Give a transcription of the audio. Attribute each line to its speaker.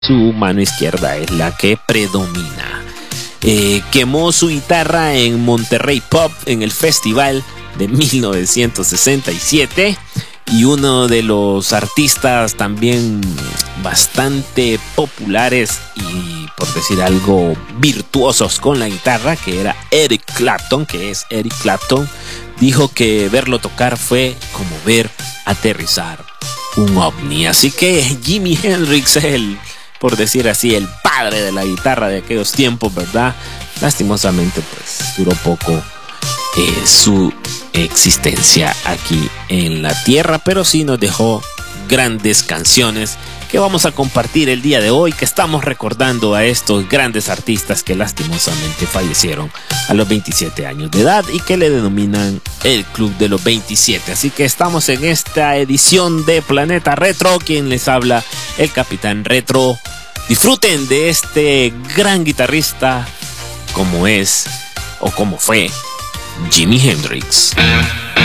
Speaker 1: su mano izquierda es la que predomina. Quemó su guitarra en Monterrey Pop en el festival de 1967 y uno de los artistas también bastante populares y, por decir algo, virtuosos con la guitarra, que era Eric Clapton, dijo que verlo tocar fue como ver aterrizar un ovni. Así que Jimi Hendrix es por decir así, el padre de la guitarra de aquellos tiempos, ¿verdad? Lastimosamente, pues, duró poco su existencia aquí en la tierra, pero sí nos dejó grandes canciones que vamos a compartir el día de hoy, que estamos recordando a estos grandes artistas que lastimosamente fallecieron a los 27 años de edad y que le denominan el Club de los 27. Así que estamos en esta edición de Planeta Retro. Quien les habla, el Capitán Retro. Disfruten de este gran guitarrista como es o como fue Jimi Hendrix.